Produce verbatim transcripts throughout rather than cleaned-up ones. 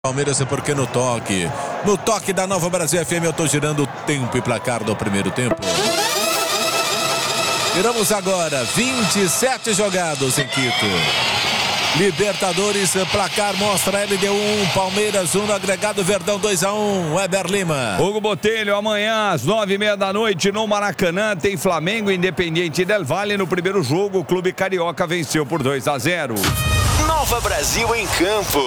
Palmeiras é porque no toque, no toque da Nova Brasil F M eu tô girando o tempo e placar do primeiro tempo. Viramos agora, vinte e sete jogados em Quito. Libertadores, placar mostra L D U um, Palmeiras um no agregado, Verdão dois a um, Weber Lima. Hugo Botelho, amanhã às nove e meia da noite no Maracanã tem Flamengo e Independiente del Valle. No primeiro jogo, o Clube Carioca venceu por dois a zero. Nova Brasil em campo.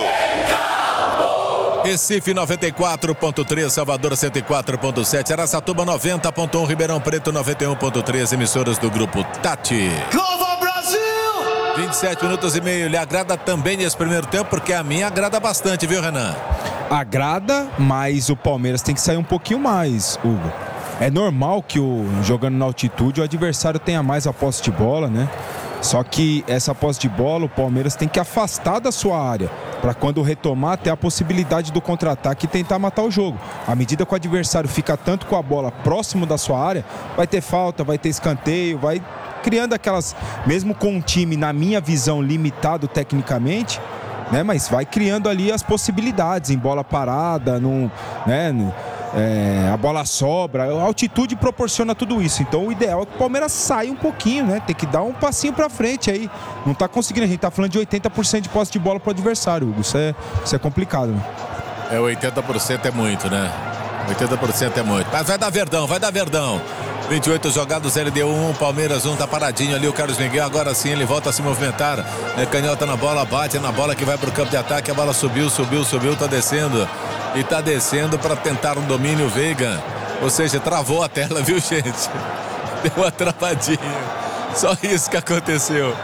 Recife noventa e quatro ponto três, Salvador cento e quatro ponto sete, Araçatuba noventa ponto um, Ribeirão Preto noventa e um ponto três, emissoras do grupo Tati. Nova Brasil! vinte e sete minutos e meio, lhe agrada também esse primeiro tempo? Porque a minha agrada bastante, viu, Renan? Agrada, mas o Palmeiras tem que sair um pouquinho mais, Hugo. É normal que o, jogando na altitude o adversário tenha mais a posse de bola, né? Só que essa posse de bola o Palmeiras tem que afastar da sua área, para quando retomar ter a possibilidade do contra-ataque e tentar matar o jogo. À medida que o adversário fica tanto com a bola próximo da sua área, vai ter falta, vai ter escanteio, vai criando aquelas, mesmo com um time, na minha visão, limitado tecnicamente, né, mas vai criando ali as possibilidades em bola parada, num, né, é, a bola sobra, a altitude proporciona tudo isso. Então o ideal é que o Palmeiras saia um pouquinho, né? Tem que dar um passinho pra frente aí. Não tá conseguindo, a gente tá falando de oitenta por cento de posse de bola pro adversário, Hugo. Isso é, isso é complicado, né? É, oitenta por cento é muito, né? oitenta por cento é muito. Mas vai dar Verdão, vai dar Verdão. vinte e oito jogados, L D U um, Palmeiras um, tá paradinho ali o Carlos Miguel, agora sim ele volta a se movimentar, é, canhota na bola, bate na bola que vai pro campo de ataque, a bola subiu, subiu, subiu, tá descendo, e tá descendo para tentar um domínio, Veiga, ou seja, travou a tela, viu, gente? Deu uma travadinha, só isso que aconteceu.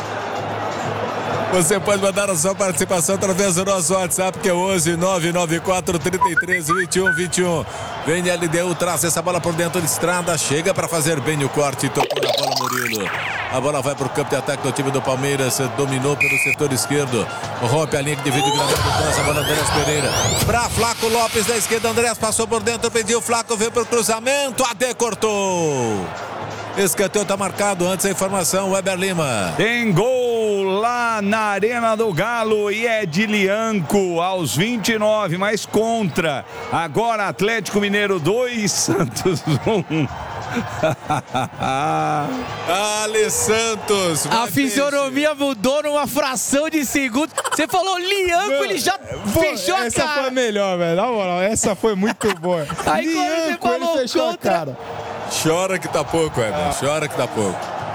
Você pode mandar a sua participação através do nosso WhatsApp, que é onze nove nove quatro três três dois um dois um. Vem L D U, traz essa bola por dentro de estrada, chega para fazer bem o corte, tocou na bola Murilo. A bola vai para o campo de ataque do time do Palmeiras, dominou pelo setor esquerdo, rompe a linha que divide o gramado, lança a bola Andrés Pereira. Para Flaco Lopes da esquerda, Andrés passou por dentro, pediu, Flaco veio para o cruzamento, A D cortou. Escanteio tá marcado, antes a informação, Weber Lima. Tem gol lá na Arena do Galo e é de Lianco aos vinte e nove, mas contra. Agora Atlético Mineiro dois, Santos um. Ale Santos. A fisionomia mudou numa fração de segundo. Você falou Lianco, Meu, ele já pô, fechou a cara. Essa foi melhor, velho. Na moral, essa foi muito boa. Aí Lianco, ele fechou contra... a cara. Chora que tá pouco, Weber. Ah. Chora que tá pouco.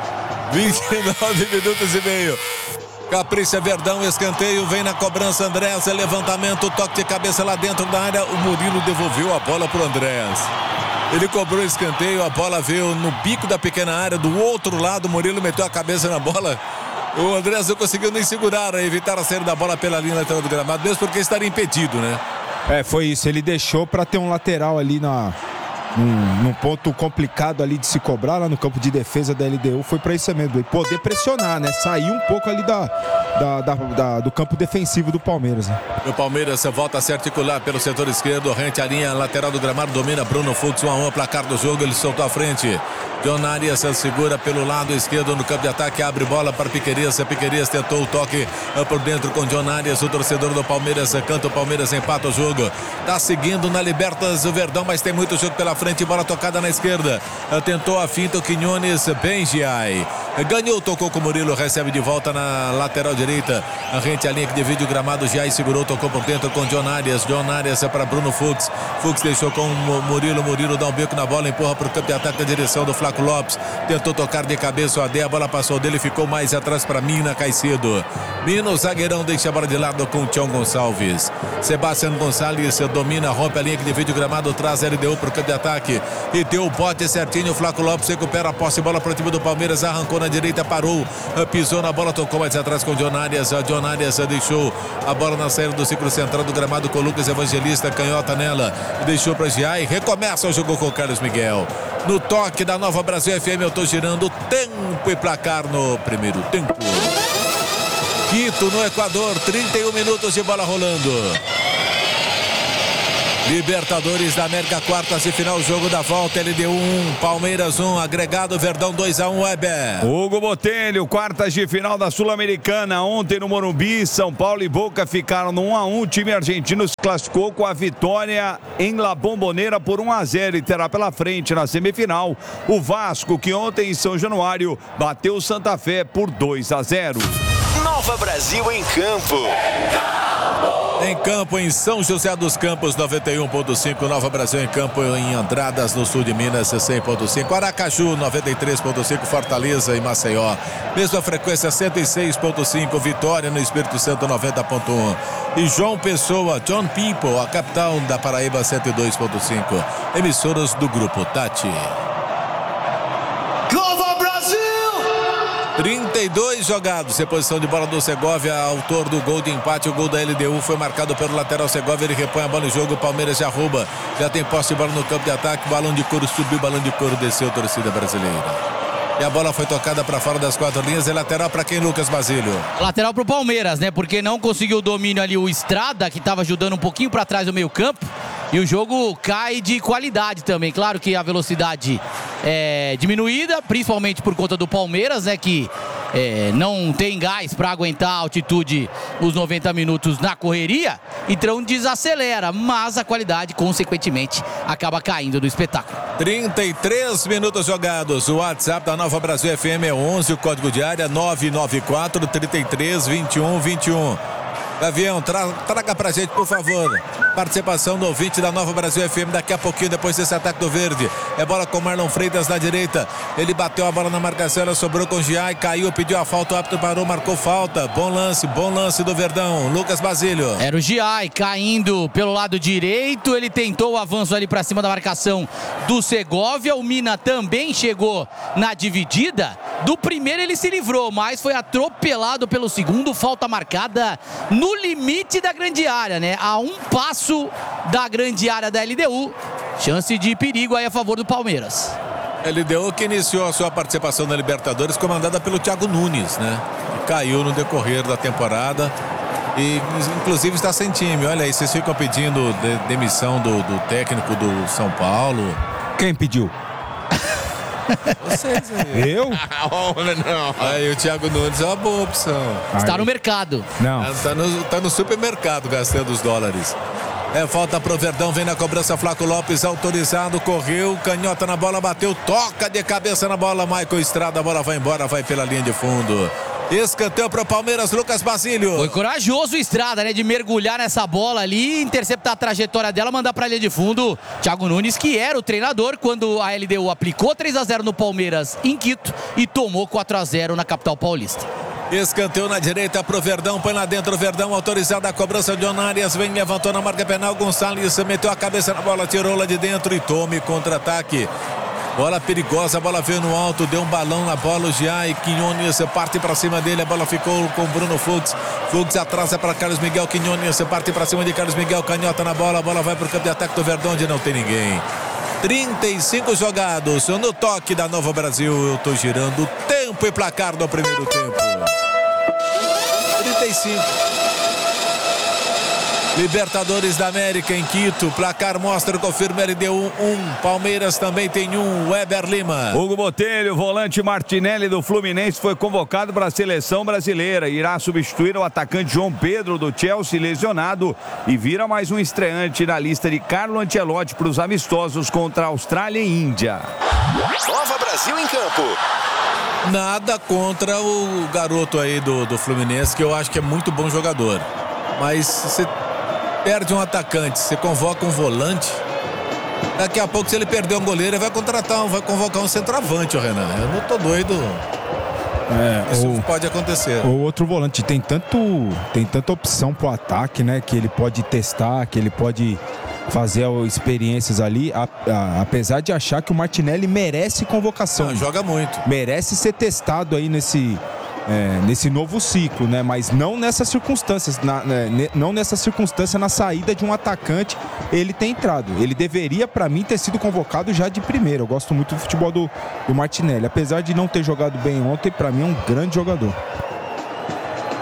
vinte e nove minutos e meio. Capricha Verdão, escanteio, vem na cobrança Andrés, levantamento, toque de cabeça lá dentro da área. O Murilo devolveu a bola pro Andrés. Ele cobrou o escanteio, a bola veio no bico da pequena área, do outro lado, o Murilo meteu a cabeça na bola. O Andrés não conseguiu nem segurar, evitar a saída da bola pela linha lateral do gramado, mesmo porque estaria impedido, né? É, foi isso, ele deixou para ter um lateral ali na... Num, num ponto complicado ali de se cobrar lá no campo de defesa da L D U, foi para isso mesmo, e poder pressionar, né? Sair um pouco ali da, da, da, da, do campo defensivo do Palmeiras, né? O Palmeiras volta a se articular pelo setor esquerdo, rente a linha lateral do gramado, domina Bruno Fux, um a um, placar do jogo, ele soltou à frente. John Arias segura pelo lado esquerdo no campo de ataque, abre bola para Piquerias, Piquerias tentou o toque por dentro com John Arias, o torcedor do Palmeiras canta, o Palmeiras empata o jogo, tá seguindo na Libertas o Verdão, mas tem muito jogo pela frente, bola tocada na esquerda, tentou a finta o Quinones, Benjiai, ganhou, tocou com o Murilo, recebe de volta na lateral direita, a rente a linha que divide o gramado, Jai segurou, tocou por dentro com John Arias, John Arias para Bruno Fux, Fux deixou com o Murilo, Murilo dá um beco na bola, empurra para o campo de ataque na direção do Flaco Lopes, tentou tocar de cabeça o A D, a bola passou dele, ficou mais atrás para Mina Caicedo. Mina, o zagueirão, deixa a bola de lado com o Tião Gonçalves. Sebastião Gonçalves domina, rompe a linha que divide o gramado, traz L D U para o campo de ataque e deu o bote certinho. O Flaco Lopes recupera a posse, bola para o time do Palmeiras, arrancou na direita, parou, pisou na bola, tocou mais atrás com o John Arias. A John Arias deixou a bola na saída do ciclo central do gramado com o Lucas Evangelista, canhota nela, deixou para Giai, recomeça o jogo com o Carlos Miguel. No toque da Nova Brasil F M, eu tô girando tempo e placar no primeiro tempo. Quito, no Equador, trinta e um minutos de bola rolando. Libertadores da América, quartas de final, jogo da volta, L D U um, Palmeiras um, agregado Verdão dois a um, Weber. Hugo Botelho, quartas de final da Sul-Americana, ontem no Morumbi, São Paulo e Boca ficaram no um a um, o time argentino se classificou com a vitória em La Bombonera por um a zero e terá pela frente na semifinal o Vasco, que ontem em São Januário bateu o Santa Fé por dois a zero. Nova Brasil em campo. Em campo, em São José dos Campos, noventa e um ponto cinco. Nova Brasil em campo, em Andradas, no sul de Minas, cem ponto cinco. Aracaju, noventa e três ponto cinco. Fortaleza e Maceió, mesma frequência, cento e seis ponto cinco. Vitória no Espírito Santo, noventa ponto um. E João Pessoa, John People, a capital da Paraíba, cento e dois ponto cinco. Emissoras do Grupo Tati. trinta e dois jogados, reposição de bola do Segovia, autor do gol de empate, o gol da L D U foi marcado pelo lateral Segovia, ele repõe a bola no jogo, o Palmeiras já rouba, já tem posse de bola no campo de ataque, balão de couro subiu, balão de couro desceu, torcida brasileira. E a bola foi tocada para fora das quatro linhas, é lateral para quem, Lucas Basílio? Lateral para o Palmeiras, né? Porque não conseguiu o domínio ali o Estrada, que estava ajudando um pouquinho para trás do meio campo. E o jogo cai de qualidade também. Claro que a velocidade é diminuída, principalmente por conta do Palmeiras, né? Que é, não tem gás para aguentar a altitude os noventa minutos na correria. Então desacelera, mas a qualidade, consequentemente, acaba caindo do espetáculo. trinta e três minutos jogados. O WhatsApp da Nova Brasil F M é onze, o código de área nove nove quatro, trinta e três, vinte e um, vinte e um. Gavião, tra traga pra gente, por favor, participação do ouvinte da Nova Brasil F M daqui a pouquinho, depois desse ataque do Verde. É bola com Marlon Freitas na direita, ele bateu a bola na marcação, ela sobrou com o Giai, caiu, pediu a falta, o árbitro parou, marcou falta. Bom lance, bom lance do Verdão. Lucas Basílio. Era o Giai caindo pelo lado direito, ele tentou o avanço ali pra cima da marcação do Segovia, o Mina também chegou na dividida. Do primeiro ele se livrou, mas foi atropelado pelo segundo, falta marcada no limite da grande área, né? A um passo da grande área da L D U. Chance de perigo aí a favor do Palmeiras. L D U que iniciou a sua participação na Libertadores comandada pelo Thiago Nunes, né? Que caiu no decorrer da temporada e inclusive está sem time. Olha aí, vocês ficam pedindo de, demissão do, do técnico do São Paulo. Quem pediu? Vocês aí. Eu? Não. Aí o Thiago Nunes é uma boa opção. Está Aí. no mercado. Não. Tá no, tá no supermercado gastando os dólares. É falta pro Verdão, vem na cobrança, Flaco Lopes autorizado, correu, canhota na bola, bateu, toca de cabeça na bola, Michael Estrada, a bola vai embora, vai pela linha de fundo. Escanteio para o Palmeiras, Lucas Basílio. Foi corajoso o Estrada, né? De mergulhar nessa bola ali, interceptar a trajetória dela, mandar para a linha de fundo. Thiago Nunes, que era o treinador quando a L D U aplicou três a zero no Palmeiras em Quito e tomou quatro a zero na capital paulista. Escanteio na direita pro Verdão, põe lá dentro o Verdão, autorizada a cobrança de Onárias, vem, levantou na marca penal, Gonçalves meteu a cabeça na bola, tirou lá de dentro e tome contra-ataque. Bola perigosa, a bola veio no alto, deu um balão na bola, o Giai, Quinones parte para cima dele, a bola ficou com Bruno Fux, Fux atrasa para Carlos Miguel, Quinones parte para cima de Carlos Miguel, canhota na bola, a bola vai para o campo de ataque do Verdão, onde não tem ninguém. trinta e cinco jogados, no toque da Nova Brasil, eu tô girando o tempo e placar do primeiro tempo. trinta e cinco. Libertadores da América em Quito, placar mostra, confirma L D U um, Palmeiras também tem um, Weber Lima. Hugo Botelho, volante Martinelli do Fluminense, foi convocado para a seleção brasileira, irá substituir o atacante João Pedro do Chelsea, lesionado, e vira mais um estreante na lista de Carlo Ancelotti para os amistosos contra Austrália e Índia. Nova Brasil em campo. Nada contra o garoto aí do, do Fluminense, que eu acho que é muito bom jogador, mas você perde um atacante, você convoca um volante, daqui a pouco, se ele perder um goleiro, ele vai contratar, um, vai convocar um centroavante, o Renan. Eu não tô doido. É, Isso ou, pode acontecer. ou outro volante, tem tanto tem tanta opção pro ataque, né, que ele pode testar, que ele pode fazer experiências ali, a, a, apesar de achar que o Martinelli merece convocação. Não, joga muito. Merece ser testado aí nesse É, nesse novo ciclo, né? Mas não nessas circunstâncias, na, né? não nessa circunstância na saída de um atacante, ele tem entrado. Ele deveria, para mim, ter sido convocado já de primeira. Eu gosto muito do futebol do, do Martinelli, apesar de não ter jogado bem ontem, para mim é um grande jogador.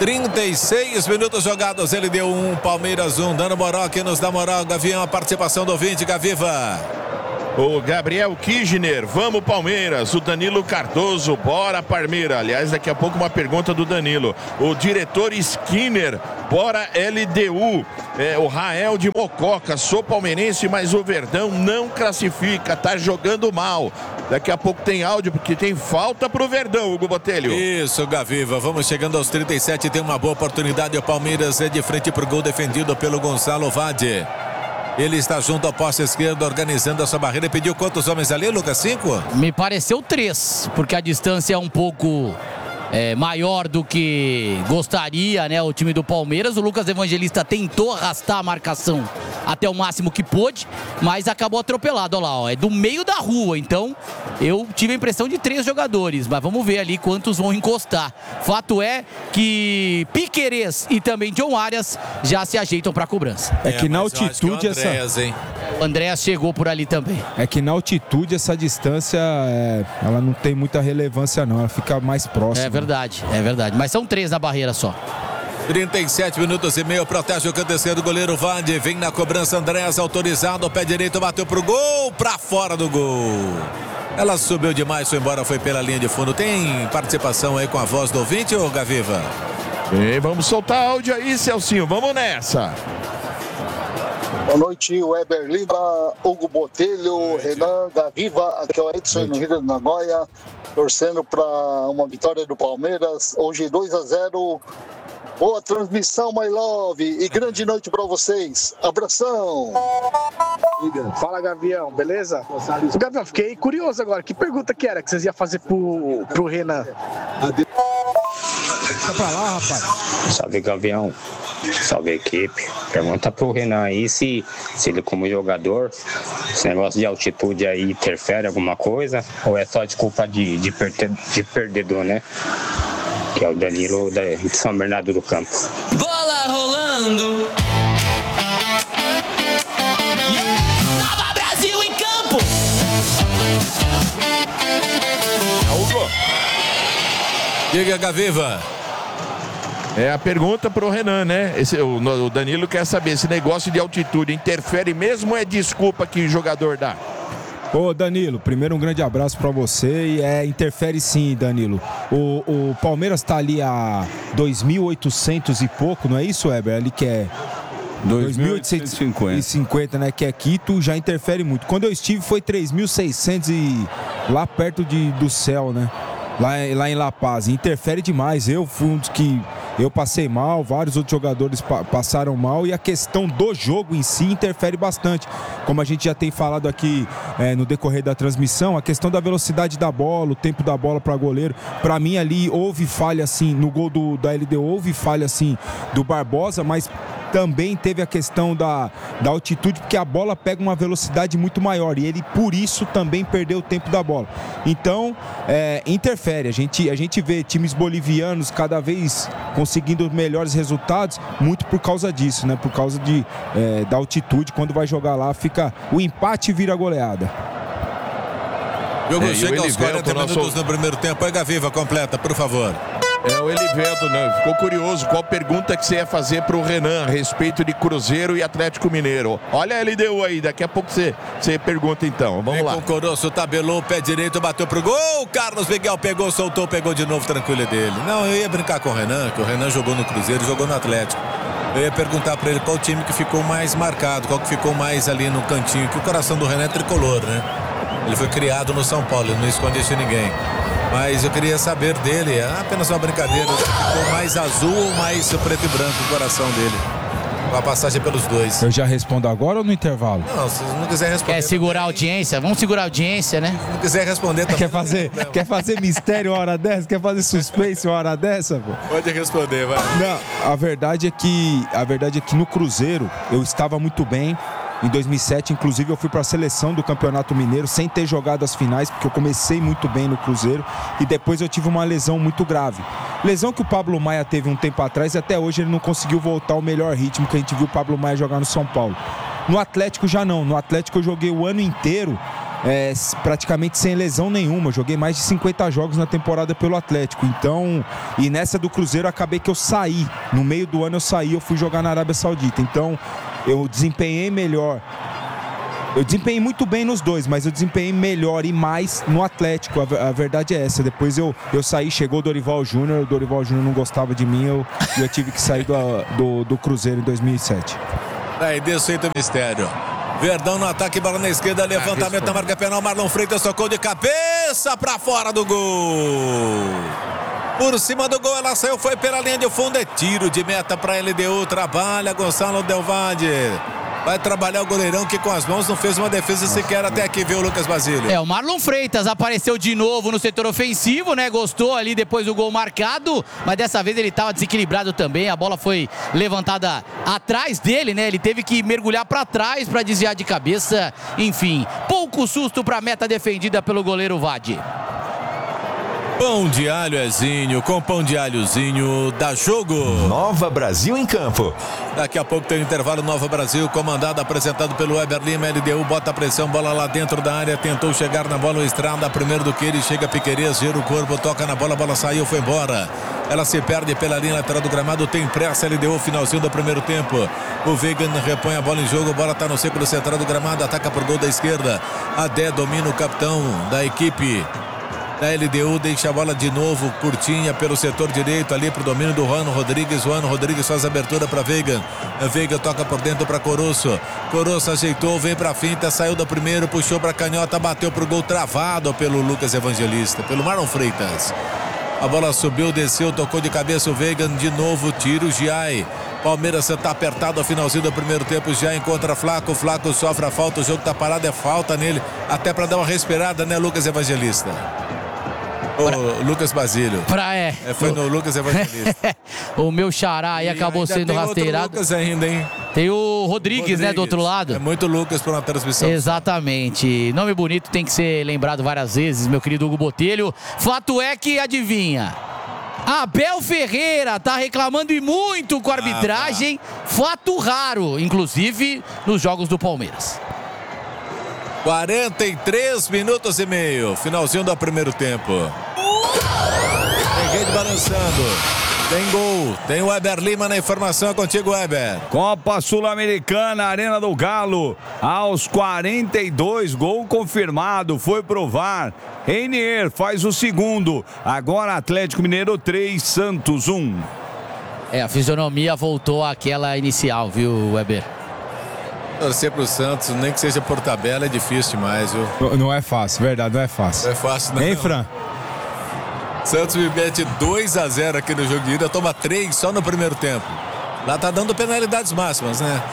trinta e seis minutos jogados, ele deu um, Palmeiras um, dando moral aqui nos dá moral, Gavião, a participação do ouvinte, Gaviva. O Gabriel Kirchner, vamos Palmeiras. O Danilo Cardoso, bora Palmeiras. Aliás, daqui a pouco uma pergunta do Danilo. O diretor Skinner, bora L D U. É, o Rael de Mococa, sou palmeirense, mas o Verdão não classifica, tá jogando mal. Daqui a pouco tem áudio, porque tem falta pro Verdão, Hugo Botelho. Isso, Gaviva, vamos chegando aos trinta e sete, tem uma boa oportunidade. O Palmeiras é de frente pro gol, defendido pelo Gonçalo Vade. Ele está junto ao poste esquerdo, organizando a sua barreira. Pediu quantos homens ali, Lucas? Cinco? Me pareceu três, porque a distância é um pouco é, maior do que gostaria, né? O time do Palmeiras. O Lucas Evangelista tentou arrastar a marcação até o máximo que pôde, mas acabou atropelado. Olha lá, ó, é do meio da rua. Então, eu tive a impressão de três jogadores, mas vamos ver ali quantos vão encostar. Fato é que Piquerez e também John Arias já se ajeitam para a cobrança. É, é que na altitude que o Andréas, essa... hein? O Andréas chegou por ali também. É que na altitude essa distância, é... ela não tem muita relevância não, ela fica mais próxima. É verdade, é verdade. Mas são três na barreira só. trinta e sete minutos e meio, protege o canto esquerdo, o goleiro Vande, vem na cobrança, Andréas autorizado, o pé direito bateu pro gol, pra fora do gol. Ela subiu demais, foi embora, foi pela linha de fundo. Tem participação aí com a voz do ouvinte, ô Gaviva? E vamos soltar áudio aí, Celcinho, vamos nessa. Boa noite, Weber Lima, Hugo Botelho, Renan, Gaviva, aqui é o Edson no Rio de Nagoya, torcendo para uma vitória do Palmeiras, hoje dois a zero. Boa transmissão, my love, e grande noite para vocês. Abração! Fala, Gavião, beleza? Gavião, fiquei curioso agora. Que pergunta que era que vocês iam fazer pro, pro Renan? Tá pra lá, rapaz. Salve, Gavião. Salve, equipe. Pergunta pro Renan aí se, se ele, como jogador, esse negócio de altitude aí interfere alguma coisa ou é só desculpa de, de, perde, de perdedor, né? Que é o Danilo de São Bernardo do Campo. Bola rolando. Nova Brasil em campo. Hugo. Diga, Gaviva. É a pergunta pro Renan, né? Esse, o, o Danilo quer saber, esse negócio de altitude interfere mesmo ou é desculpa que o jogador dá? Ô Danilo, primeiro um grande abraço pra você e é, interfere sim, Danilo. O, o Palmeiras tá ali a dois mil e oitocentos e pouco, não é isso, Weber? Ali que é dois mil oitocentos e cinquenta, né? Que é Quito, já interfere muito. Quando eu estive foi três mil e seiscentos e lá perto de, do céu, né? Lá, lá em La Paz, interfere demais. Eu fui um dos que eu passei mal, vários outros jogadores pa- passaram mal e a questão do jogo em si interfere bastante. Como a gente já tem falado aqui é, no decorrer da transmissão, a questão da velocidade da bola, o tempo da bola para goleiro. Para mim ali houve falha assim no gol do, da L D U, houve falha assim do Barbosa, mas também teve a questão da, da altitude, porque a bola pega uma velocidade muito maior e ele, por isso, também perdeu o tempo da bola. Então, é, interfere. A gente, a gente vê times bolivianos cada vez conseguindo melhores resultados, muito por causa disso, né? Por causa de, é, da altitude. Quando vai jogar lá, fica o empate vira goleada. Jogo É, chega aos quarenta nosso... minutos no primeiro tempo. Aí, Gaviva, completa, por favor. É o Elivelto, né? Ficou curioso qual pergunta que você ia fazer pro Renan a respeito de Cruzeiro e Atlético Mineiro. Olha a L D U aí, daqui a pouco você, você pergunta então. Vamos Vem lá. Com o Coroço, tabelou, pé direito, bateu pro gol. Carlos Miguel pegou, soltou, pegou de novo, tranquilo dele. Não, eu ia brincar com o Renan, que o Renan jogou no Cruzeiro, jogou no Atlético. Eu ia perguntar pra ele qual time que ficou mais marcado, qual que ficou mais ali no cantinho, que o coração do Renan é tricolor, né? Ele foi criado no São Paulo, ele não esconde isso de ninguém. Mas eu queria saber dele, é apenas uma brincadeira, se ficou mais azul ou mais preto e branco o coração dele. Com a passagem pelos dois. Eu já respondo agora ou no intervalo? Não, se não quiser responder... Quer segurar a audiência? Vamos segurar a audiência, né? Se não quiser responder... Também quer, fazer, quer fazer mistério uma hora dessa? Quer fazer suspense uma hora dessa? Pô? Pode responder, vai. Não, a verdade é que, a verdade é que no Cruzeiro eu estava muito bem. Em dois mil e sete, inclusive, eu fui para a seleção do Campeonato Mineiro sem ter jogado as finais, porque eu comecei muito bem no Cruzeiro e depois eu tive uma lesão muito grave. Lesão que o Pablo Maia teve um tempo atrás e até hoje ele não conseguiu voltar ao melhor ritmo que a gente viu o Pablo Maia jogar no São Paulo. No Atlético já não. No Atlético eu joguei o ano inteiro é, praticamente sem lesão nenhuma. Eu joguei mais de cinquenta jogos na temporada pelo Atlético. Então, e nessa do Cruzeiro acabei que eu saí. No meio do ano eu saí, eu fui jogar na Arábia Saudita. Então, eu desempenhei melhor. Eu desempenhei muito bem nos dois, mas eu desempenhei melhor e mais no Atlético. A, a verdade é essa. Depois eu, eu saí, chegou o Dorival Júnior. O Dorival Júnior não gostava de mim. Eu, eu tive que sair do, do, do Cruzeiro em dois mil e sete. Aí, desfeito o mistério. Verdão no ataque, bola na esquerda, levantamento na marca penal. Marlon Freitas tocou de cabeça pra fora do gol. Por cima do gol, ela saiu, foi pela linha de fundo. É tiro de meta pra L D U. Trabalha Gonçalo Del Valle. Vai trabalhar o goleirão que com as mãos não fez uma defesa sequer até aqui, viu, Lucas Basílio? É, o Marlon Freitas apareceu de novo no setor ofensivo, né? Gostou ali depois do gol marcado, mas dessa vez ele estava desequilibrado também. A bola foi levantada atrás dele, né? Ele teve que mergulhar para trás para desviar de cabeça. Enfim, pouco susto para a meta defendida pelo goleiro Vade. Pão de alho Ezinho, com pão de alhozinho, dá jogo. Nova Brasil em campo. Daqui a pouco tem o intervalo. Nova Brasil, comandado, apresentado pelo Weber Lima. L D U bota a pressão, bola lá dentro da área, tentou chegar na bola, o Estrada primeiro do que ele, chega Piquerez, gira o corpo, toca na bola, a bola saiu, foi embora. Ela se perde pela linha lateral do gramado, tem pressa, L D U, finalzinho do primeiro tempo. O Vegan repõe a bola em jogo, a bola tá no círculo central do gramado, ataca por gol da esquerda. Adé domina o capitão da equipe da L D U, deixa a bola de novo curtinha pelo setor direito ali pro domínio do Juan Rodrigues. Juan Rodrigues faz a abertura para Veiga. Veiga toca por dentro para Coroço. Coroço ajeitou, vem para finta, saiu do primeiro, puxou para canhota, bateu pro gol, travado pelo Lucas Evangelista, pelo Marlon Freitas. A bola subiu, desceu, tocou de cabeça o Veiga, de novo tiro, Giai. Palmeiras está apertado ao finalzinho do primeiro tempo, já encontra Flaco, Flaco sofre a falta, o jogo tá parado, é falta nele, até para dar uma respirada, né, Lucas Evangelista? O pra... Lucas Basílio. Pra é. é foi no Lucas Evangelista. O meu xará aí e acabou sendo tem rasteirado. Outro Lucas ainda, hein? Tem o Rodrigues, Rodrigues, né, do outro lado. É muito Lucas para uma transmissão. Exatamente. Nome bonito tem que ser lembrado várias vezes, meu querido Hugo Botelho. Fato é que, adivinha, Abel Ferreira tá reclamando e muito com a arbitragem. Ah, tá. Fato raro, inclusive nos jogos do Palmeiras. quarenta e três minutos e meio, finalzinho do primeiro tempo. Tem rede balançando, tem gol, tem o Weber Lima na informação, é contigo, Weber. Copa Sul-Americana, Arena do Galo, aos quarenta e dois, gol confirmado, foi pro V A R. Reinier faz o segundo, agora Atlético Mineiro três, Santos um. É, a fisionomia voltou àquela inicial, viu, Weber? Torcer pro Santos, nem que seja por tabela, é difícil demais, viu? Não, não é fácil, verdade, não é fácil. Não é fácil, não. Hein, Fran? Santos me mete dois a zero aqui no jogo de ida, toma três só no primeiro tempo. Lá tá dando penalidades máximas, né?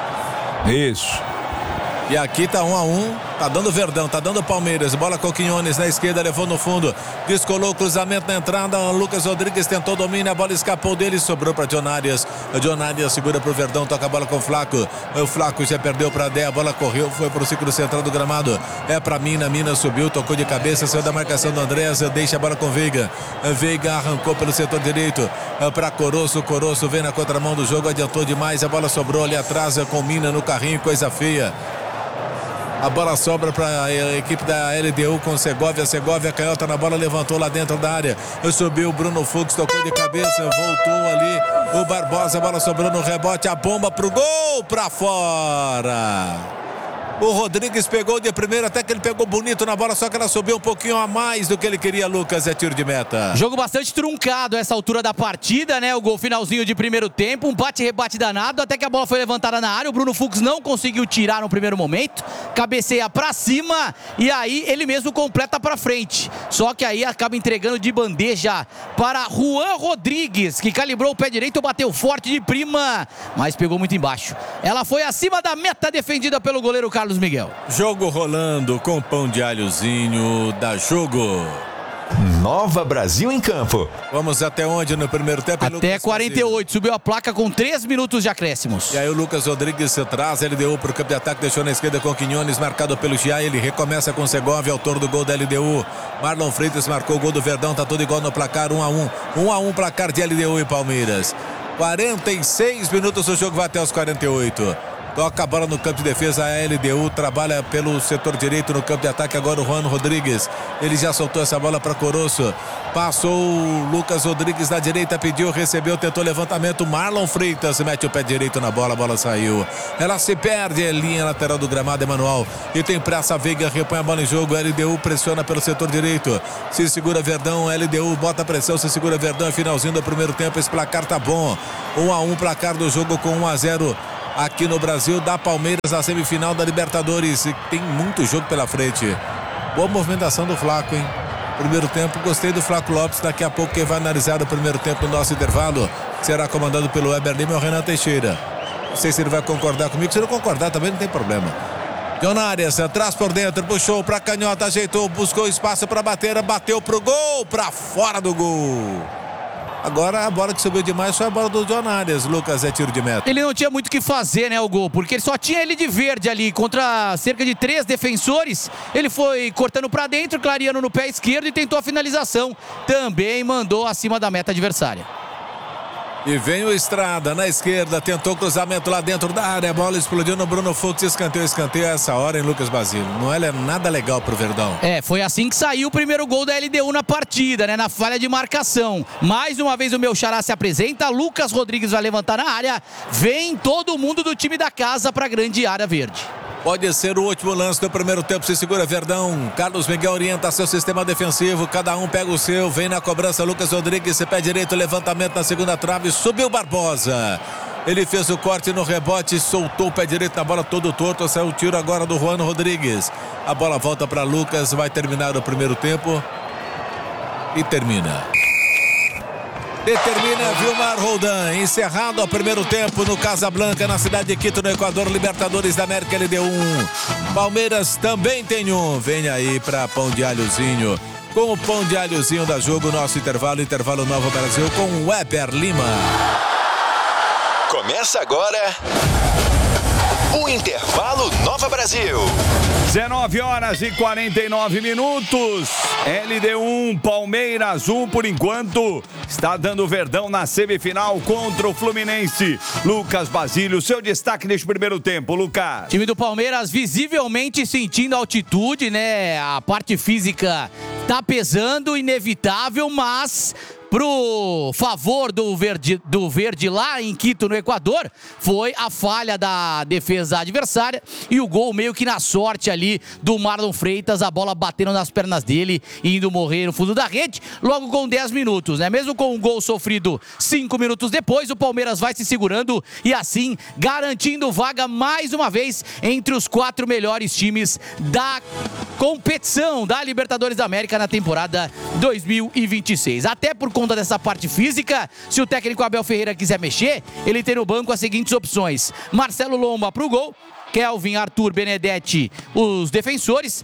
Isso. E aqui tá um a um, tá dando Verdão, tá dando Palmeiras. Bola com Quinones na esquerda, levou no fundo. Descolou o cruzamento na entrada. Lucas Rodrigues tentou domínio, a bola escapou dele, sobrou para John Arias. O John Arias segura pro Verdão, toca a bola com o Flaco. O Flaco já perdeu para Dé, a bola correu, foi pro círculo central do gramado. É para Mina, Mina subiu, tocou de cabeça, saiu da marcação do Andrés, deixa a bola com Veiga. Veiga arrancou pelo setor direito para Coroço. Coroço vem na contramão do jogo, adiantou demais, a bola sobrou ali atrás com Mina no carrinho, coisa feia. A bola sobra para a equipe da L D U com Segovia. Segovia, canhota na bola, levantou lá dentro da área. Subiu o Bruno Fux, tocou de cabeça, voltou ali o Barbosa. A bola sobrou no rebote, a bomba pro gol, para fora. O Rodrigues pegou de primeira, até que ele pegou bonito na bola, só que ela subiu um pouquinho a mais do que ele queria, Lucas, é tiro de meta. Jogo bastante truncado essa altura da partida, né? O gol finalzinho de primeiro tempo, um bate-rebate danado, até que a bola foi levantada na área, o Bruno Fux não conseguiu tirar no primeiro momento, cabeceia pra cima e aí ele mesmo completa pra frente. Só que aí acaba entregando de bandeja para Juan Rodrigues, que calibrou o pé direito, bateu forte de prima, mas pegou muito embaixo. Ela foi acima da meta defendida pelo goleiro Carlos Miguel. Jogo rolando com pão de alhozinho, dá jogo. Nova Brasil em campo. Vamos até onde no primeiro tempo? Até Lucas quarenta e oito, subiu a placa com três minutos de acréscimos. E aí o Lucas Rodrigues se traz, ele deu para o campo de ataque, deixou na esquerda com Quinones, marcado pelo Giai, ele recomeça com Segovia, autor do gol da L D U. Marlon Freitas marcou o gol do Verdão, tá tudo igual no placar, um a um. um a um placar de L D U e Palmeiras. quarenta e seis minutos, o jogo vai até os quarenta e oito. Toca a bola no campo de defesa, a L D U trabalha pelo setor direito no campo de ataque, agora o Juan Rodrigues. Ele já soltou essa bola para Coroço. Passou o Lucas Rodrigues na direita, pediu, recebeu, tentou levantamento. Marlon Freitas mete o pé direito na bola, a bola saiu. Ela se perde, é linha lateral do gramado, Emanuel. E tem pressa, Veiga repõe a bola em jogo. L D U pressiona pelo setor direito. Se segura Verdão, L D U bota pressão, se segura Verdão. É finalzinho do primeiro tempo, esse placar tá bom. um a um placar do jogo com um a zero. Aqui no Brasil, da Palmeiras na semifinal da Libertadores. E tem muito jogo pela frente. Boa movimentação do Flaco, hein? Primeiro tempo, gostei do Flaco Lopes. Daqui a pouco quem vai analisar o primeiro tempo no nosso intervalo será comandado pelo Weber Lima e o Renan Teixeira. Não sei se ele vai concordar comigo. Se não concordar também não tem problema. John Arias, atrás por dentro, puxou pra canhota, ajeitou, buscou espaço pra bater, bateu pro gol, pra fora do gol. Agora a bola que subiu demais foi a bola do John Arias. Lucas, é tiro de meta. Ele não tinha muito o que fazer, né, o gol, porque ele só tinha ele de verde ali contra cerca de três defensores. Ele foi cortando pra dentro, clareando no pé esquerdo e tentou a finalização. Também mandou acima da meta adversária. E vem o Estrada na esquerda, tentou cruzamento lá dentro da área, a bola explodiu no Bruno Fux, escanteio, escanteio essa hora em Lucas Basílio. Não é nada legal pro Verdão. É, foi assim que saiu o primeiro gol da L D U na partida, né, na falha de marcação. Mais uma vez o meu xará se apresenta, Lucas Rodrigues vai levantar na área, vem todo mundo do time da casa pra grande área verde. Pode ser o último lance do primeiro tempo, se segura Verdão. Carlos Miguel orienta seu sistema defensivo, cada um pega o seu, vem na cobrança Lucas Rodrigues, se pé direito, levantamento na segunda trave, subiu Barbosa. Ele fez o corte no rebote, soltou o pé direito na bola todo torto, saiu o tiro agora do Juan Rodrigues. A bola volta para Lucas, vai terminar o primeiro tempo e termina. Determina Vilmar Roldan, encerrado o primeiro tempo no Casablanca, na cidade de Quito, no Equador, Libertadores da América, L D um. Palmeiras também tem um, vem aí para Pão de Alhozinho. Com o Pão de Alhozinho da jogo, nosso intervalo, intervalo Nova Brasil com Weber Lima. Começa agora o intervalo Nova Brasil. dezenove horas e quarenta e nove minutos. L D um, Palmeiras um por enquanto. Está dando Verdão na semifinal contra o Fluminense. Lucas Basílio, seu destaque neste primeiro tempo, Lucas. Time do Palmeiras visivelmente sentindo a altitude, né? A parte física tá pesando, inevitável, mas pro favor do verde, do verde lá em Quito, no Equador, foi a falha da defesa adversária e o gol meio que na sorte ali do Marlon Freitas, a bola batendo nas pernas dele e indo morrer no fundo da rede, logo com dez minutos, né? Mesmo com um gol sofrido cinco minutos depois, o Palmeiras vai se segurando e assim garantindo vaga mais uma vez entre os quatro melhores times da competição da Libertadores da América na temporada dois mil e vinte e seis. Até por conta dessa parte física, se o técnico Abel Ferreira quiser mexer, ele tem no banco as seguintes opções: Marcelo Lomba pro gol, Kelvin, Arthur, Benedetti, os defensores,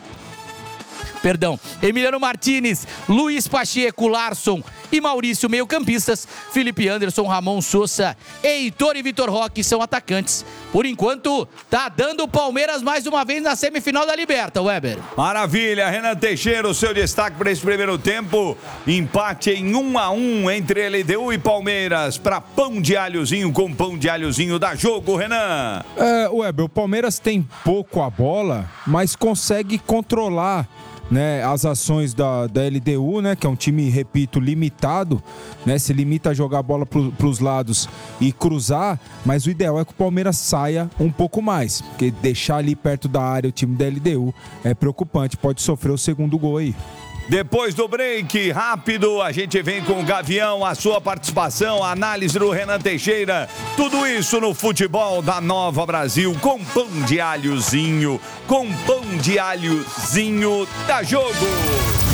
perdão, Emiliano Martinez, Luiz Pacheco, Larson e Maurício, meio-campistas, Felipe Anderson, Ramon Sousa, Heitor e Vitor Roque são atacantes. Por enquanto, tá dando o Palmeiras mais uma vez na semifinal da Liberta, Weber. Maravilha, Renan Teixeira, o seu destaque para esse primeiro tempo. Empate em um a um entre L D U e Palmeiras para Pão de Alhozinho com Pão de Alhozinho da jogo, Renan. É, Weber, o Palmeiras tem pouco a bola, mas consegue controlar, né, as ações da, da L D U, né, que é um time, repito, limitado, né, se limita a jogar a bola para os lados e cruzar, mas o ideal é que o Palmeiras saia um pouco mais, porque deixar ali perto da área o time da L D U é preocupante, pode sofrer o segundo gol aí. Depois do break, rápido, a gente vem com o Gavião, a sua participação, a análise do Renan Teixeira. Tudo isso no futebol da Nova Brasil, com Pão de Alhozinho, com Pão de Alhozinho da jogo.